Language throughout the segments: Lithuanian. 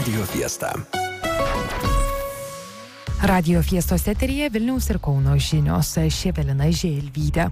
Radio Fiesta. Radio Fiestos eteryje Vilniaus ir Kauno žinios. Ši Evelina Želvytė.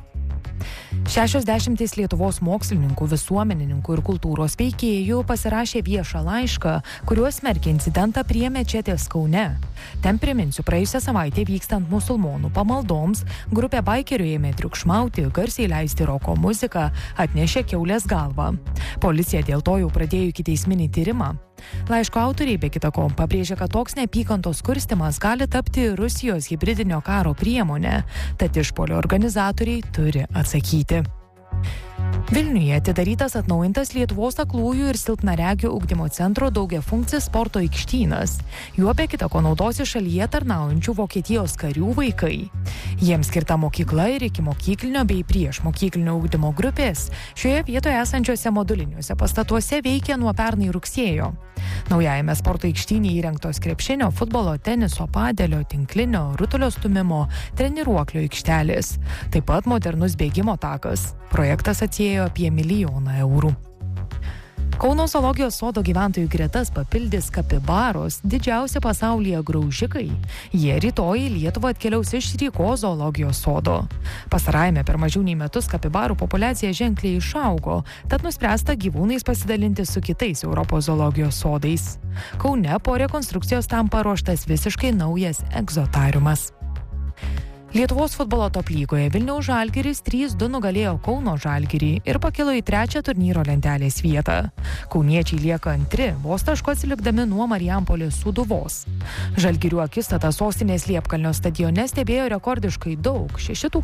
60 Lietuvos mokslininkų, visuomenininkų ir kultūros veikėjų pasirašė viešą laišką, kuriuo smerkia incidentą prie mečetės Kaune. Ten priminsiu, praėjusią savaitę vykstant musulmonų pamaldoms, grupė baikerių ėmė triukšmauti, garsiai leisti roko muziką, atnešė kiaulės galvą. Policija dėl to jau pradėjo ikiteisminį tyrimą. Laiško autoriai be kita ko pabrėžia, kad toks neapykantos kurstymas gali tapti Rusijos hibridinio karo priemonė, tad išpuolio organizatoriai turi atsakyti. Vilniuje atidarytas atnaujintas Lietuvos aklųjų ir silpnaregių ugdymo centro daugiafunkcis sporto aikštynas. Juo be kita ko naudosi šalyje tarnaujančių Vokietijos karių vaikai. Jiems skirta mokykla ir ikimokyklinio bei priešmokyklinio ugdymo grupės šioje vietoje esančiuose moduliniuose pastatuose veikia nuo pernai rugsėjo. Naujajame sporto aikštyne įrengtos krepšinio, futbolo, teniso, padelio, tinklinio, rutulio stūmimo, treniruoklio aikštelės. Taip pat modernus bėgimo takas. Projektas atsiėjo apie 1 milijoną eurų. Kauno zoologijos sodo gyventojų gretas papildys kapibaros, didžiausi pasaulyje graužikai. Jie rytoj į Lietuvą atkeliaus iš Rygos zoologijos sodo. Pastarajame per mažiau nei metus kapibarų populiacija ženkliai išaugo, tad nuspręsta gyvūnais pasidalinti su kitais Europos zoologijos sodais. Kaune po rekonstrukcijos tam paruoštas visiškai naujas egzotariumas. Lietuvos futbolo top lygoje Vilniaus Žalgiris 3-2 nugalėjo Kauno Žalgirį ir pakilo į 3. turnyro lentelės vietą. Kauniečiai lieka antri, vos tašku atsilikdami nuo Marijampolės Sūduvos. Žalgirių akistatą sostinės Liepkalnio stadione stebėjo rekordiškai daug –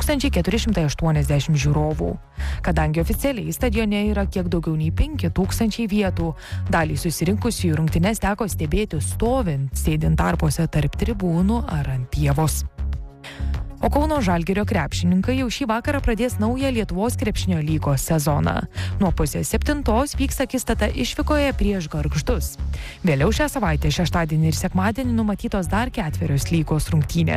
6480 žiūrovų. Kadangi oficialiai stadione yra kiek daugiau nei 5000 vietų, dalį susirinkusių rungtynes teko stebėti stovint, sėdint tarpuose tarp tribūnų ar ant pievos. O Kauno Žalgirio krepšininkai jau šį vakarą pradės naują Lietuvos krepšinio lygos sezoną. Nuo 6:30 vyks akistata išvykoje prieš Gargždus. Vėliau šią savaitę šeštadienį ir sekmadienį numatytos dar 4 lygos rungtynės.